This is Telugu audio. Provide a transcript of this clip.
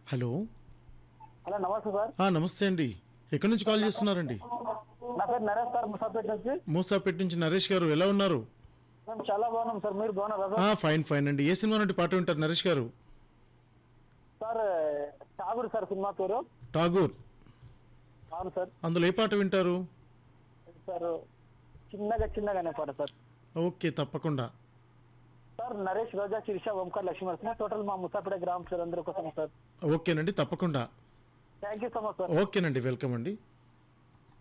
హలో. హలో నమస్తే సార్. నమస్తే అండి. ఎక్కడి నుంచి కాల్ చేస్తున్నారండి? నా పేరు నరేష్ సార్, ముసాపేట నుంచి. మూసాపేట నుంచి నరేష్ గారు, ఎలా ఉన్నారు? మేము చాలా బాగున్నాం సార్, మీరు బాగున్నారా సార్? ఫైన్ ఫైన్ అండి. ఏ సినిమా నుండి పాట వింటారు నరేష్ గారు? సార్ ఠాగూర్ సార్ సినిమా పేరు. ఠాగూర్. అవును సార్. అందులో ఏ పాట వింటారు? సార్ చిన్నగానే పాట సార్. ఓకే, తప్పకుండా. సార్ నరేష్, రోజా, శిరీష, ఓంకార్, లక్ష్మీ టోటల్ మా ముసాపేట గ్రామ ప్రజలందరి కోసం సార్. ఓకేనండి, తప్పకుండా. Thank you so much sir. ఓకేనండి, వెల్కమ్ అండి.